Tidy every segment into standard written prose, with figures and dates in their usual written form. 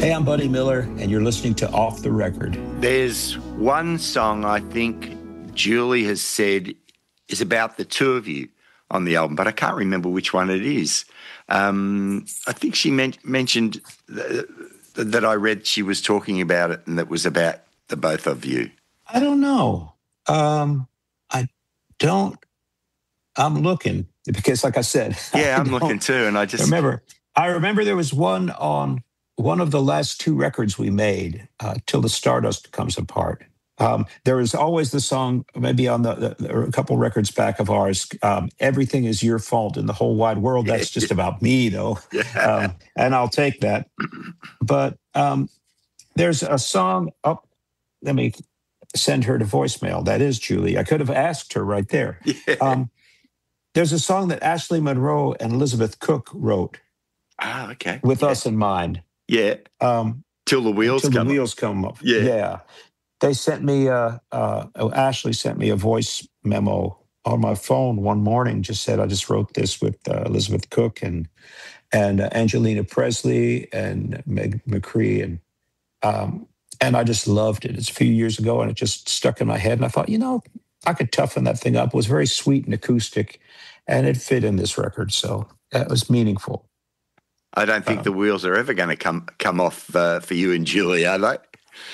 Hey, I'm Buddy Miller, and you're listening to Off the Record. There's one song I think Julie has said is about the two of you on the album, but I can't remember which one it is. I think she mentioned that I read she was talking about it and that was about the both of you. I don't know. I don't. I'm looking because, like I said, yeah, I'm looking too, and I remember. I remember there was one on one of the last two records we made, Till the Stardust Comes Apart. There was always the song, maybe on a couple records back of ours, Everything Is Your Fault in the Whole Wide World. That's just about me, though. Yeah. And I'll take that. But there's a song, let me send her to voicemail. That is Julie. I could have asked her right there. Yeah. There's a song that Ashley Monroe and Elizabeth Cook wrote. Okay. With us in mind. Yeah. Till the wheels come up. Yeah. They sent me Ashley sent me a voice memo on my phone one morning, just said, I just wrote this with Elizabeth Cook and Angelina Presley and Meg McCree. And I just loved it. It's a few years ago and it just stuck in my head. And I thought, I could toughen that thing up. It was very sweet and acoustic and it fit in this record. So it was meaningful. I don't think the wheels are ever going to come off for you and Julie, are they?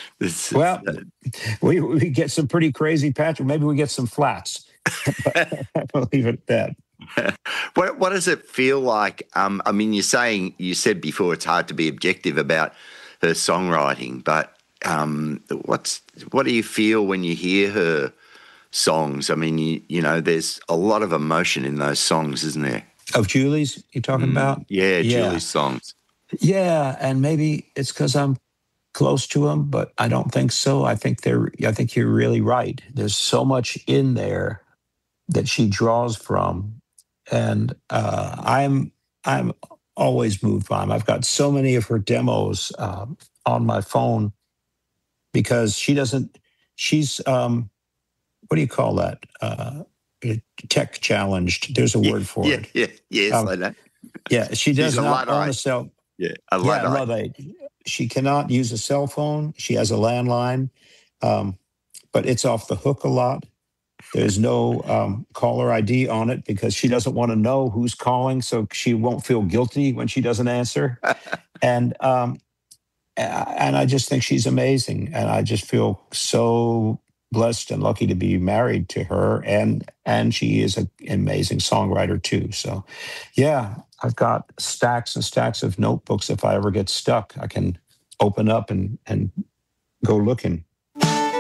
We get some pretty crazy patches. Maybe we get some flats. We'll leave it at that. What does it feel like? I mean, you said before it's hard to be objective about her songwriting, but what do you feel when you hear her songs? I mean, there's a lot of emotion in those songs, isn't there? Of Julie's, you talking about? Yeah, Julie's songs. Yeah, and maybe it's because I'm close to them, but I don't think so. I think you're really right. There's so much in there that she draws from, and I'm always moved by them. I've got so many of her demos on my phone because she's what do you call that? Tech challenged. There's a word for it. Yes, I know. Yeah, she does not own a cell. Yeah, a Luddite. She cannot use a cell phone. She has a landline, but it's off the hook a lot. There's no caller ID on it because she doesn't want to know who's calling, so she won't feel guilty when she doesn't answer. And I just think she's amazing, and I just feel so blessed and lucky to be married to her, and she is an amazing songwriter too. So, yeah, I've got stacks and stacks of notebooks. If I ever get stuck, I can open up and go looking.